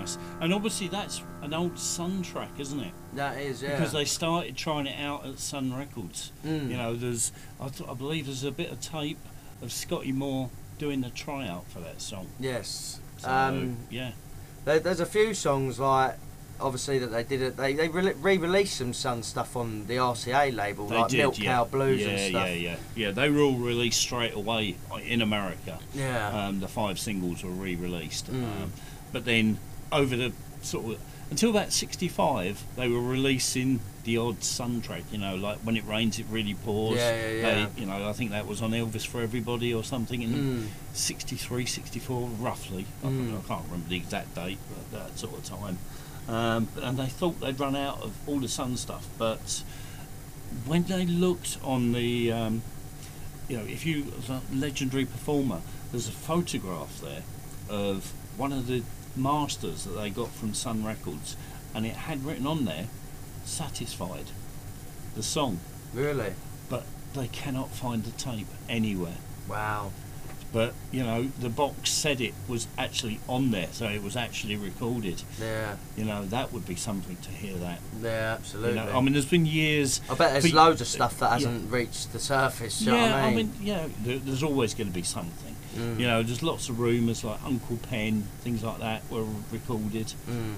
nice. And obviously that's an old Sun track, isn't it? That is, yeah. Because they started trying it out at Sun Records. You know, I believe there's a bit of tape of Scotty Moore doing the tryout for that song. Yes. So, yeah. There's a few songs like, obviously, that they did it. They re-released some Sun stuff on the RCA label, They like did, Milk Cow Blues and stuff. Yeah. They were all released straight away in America. Yeah. The 5 singles were re-released. But then over the sort of until about 65, they were releasing the odd Sun track. You know, like When It Rains, It Really Pours. Yeah. You know, I think that was on Elvis for Everybody or something in 63, 64, roughly. I can't remember the exact date, but that sort of time. And they thought they'd run out of all the Sun stuff, but when they looked on the, you know, if you Legendary Performer, there's a photograph there of one of the masters that they got from Sun Records, and it had written on there, Satisfied, the song. Really? But they cannot find the tape anywhere. Wow. But, you know, the box said it was actually on there, so it was actually recorded. Yeah. You know, that would be something to hear that. Yeah, absolutely. You know, I mean, there's been years... I bet there's loads of stuff that hasn't reached the surface, you know what I mean? There's always going to be something. You know, there's lots of rumours like Uncle Pen, things like that were recorded.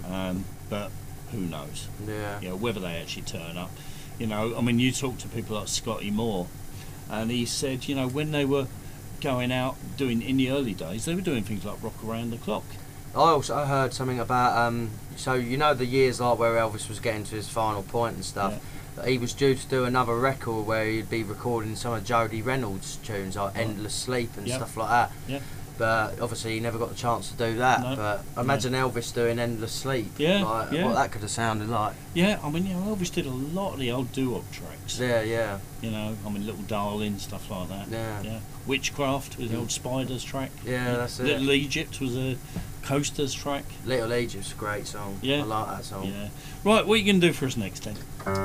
But who knows? Yeah. You know, whether they actually turn up. You know, I mean, you talk to people like Scotty Moore, and he said, you know, when they were going out doing in the early days, they were doing things like Rock Around the Clock. I also heard something about so you know the years like where Elvis was getting to his final point and stuff, that he was due to do another record where he'd be recording some of Jody Reynolds' tunes like Endless Sleep and stuff like that. But obviously he never got the chance to do that. No. But imagine Elvis doing Endless Sleep. What that could have sounded like. Yeah, I mean, you know, Elvis did a lot of the old doo-wop tracks. Yeah. You know, I mean, Little Darling, stuff like that. Yeah. Witchcraft was the old Spiders track. Yeah, that's it. Little Egypt was a Coasters track. Little Egypt's a great song. Yeah. I like that song. Yeah. Right, what are you going to do for us next then?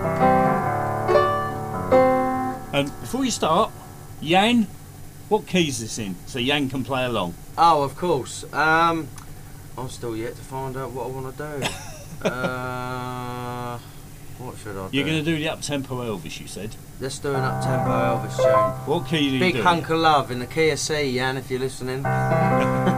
Before you start, Jan, what key is this in? So Jan can play along. Oh, of course. I'm still yet to find out what I want to do. What should I do? You're going to do the up-tempo Elvis, you said? Let's do an up-tempo Elvis tune. What key do you do? Big Hunk of Love in the key of C, Jan, if you're listening.